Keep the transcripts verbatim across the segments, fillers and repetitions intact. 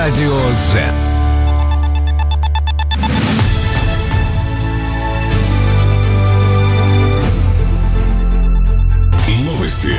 Радио Zen. Новости.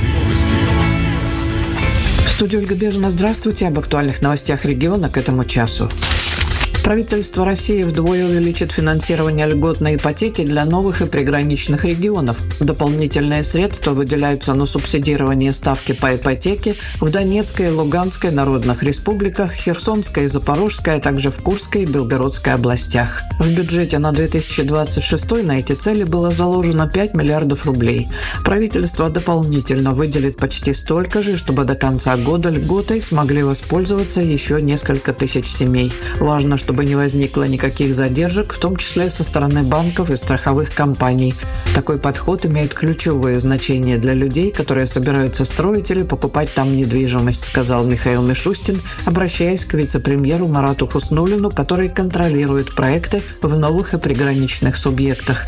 В студии Ольга Бежина. Здравствуйте. Об актуальных новостях региона к этому часу. Правительство России вдвое увеличит финансирование льготной ипотеки для новых и приграничных регионов. Дополнительные средства выделяются на субсидирование ставки по ипотеке в Донецкой и Луганской народных республиках, Херсонской и Запорожской, а также в Курской и Белгородской областях. В бюджете на две тысячи двадцать шестой на эти цели было заложено пять миллиардов рублей. Правительство дополнительно выделит почти столько же, чтобы до конца года льготой смогли воспользоваться еще несколько тысяч семей. Важно, чтобы чтобы не возникло никаких задержек, в том числе со стороны банков и страховых компаний. Такой подход имеет ключевое значение для людей, которые собираются строить или покупать там недвижимость, сказал Михаил Мишустин, обращаясь к вице-премьеру Марату Хуснуллину, который контролирует проекты в новых и приграничных субъектах.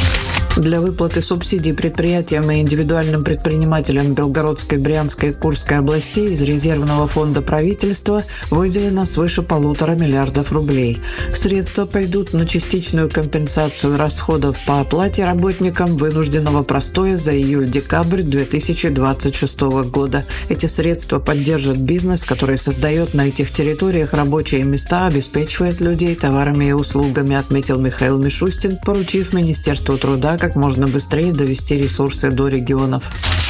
Для выплаты субсидий предприятиям и индивидуальным предпринимателям Белгородской, Брянской и Курской областей из резервного фонда правительства выделено свыше полутора миллиардов рублей. Средства пойдут на частичную компенсацию расходов по оплате работникам вынужденного простоя за июль-декабрь две тысячи двадцать шестого года. Эти средства поддержат бизнес, который создает на этих территориях рабочие места, обеспечивает людей товарами и услугами, отметил Михаил Мишустин, поручив Министерству труда как можно быстрее довести ресурсы до регионов.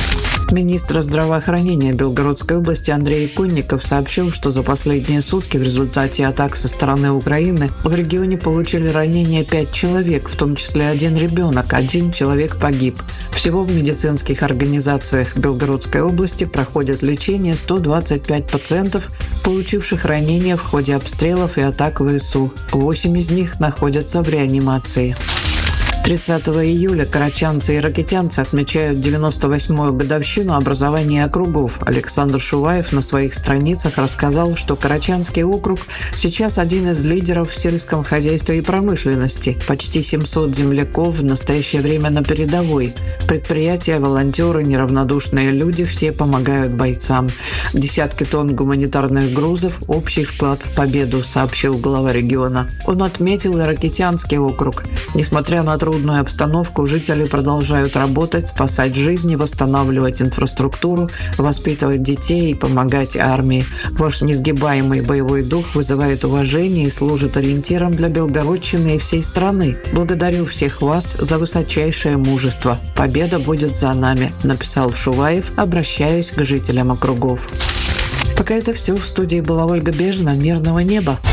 Министр здравоохранения Белгородской области Андрей Иконников сообщил, что за последние сутки в результате атак со стороны Украины в регионе получили ранения пять человек, в том числе один ребенок, один человек погиб. Всего в медицинских организациях Белгородской области проходят лечение сто двадцать пять пациентов, получивших ранения в ходе обстрелов и атак ВСУ. Восемь из них находятся в реанимации. тридцатого июля карачанцы и ракитянцы отмечают девяносто восьмую годовщину образования округов. Александр Шуваев на своих страницах рассказал, что Карачанский округ сейчас один из лидеров в сельском хозяйстве и промышленности. Почти семьсот земляков в настоящее время на передовой. Предприятия, волонтеры, неравнодушные люди – все помогают бойцам. Десятки тонн гуманитарных грузов – общий вклад в победу, сообщил глава региона. Он отметил и Ракитянский округ. Несмотря на трудность трудную обстановку, жители продолжают работать, спасать жизни, восстанавливать инфраструктуру, воспитывать детей и помогать армии. Ваш несгибаемый боевой дух вызывает уважение и служит ориентиром для Белгородчины и всей страны. Благодарю всех вас за высочайшее мужество. Победа будет за нами, написал Шуваев, обращаясь к жителям округов. Пока это все. В студии была Ольга Бежина. Мирного неба.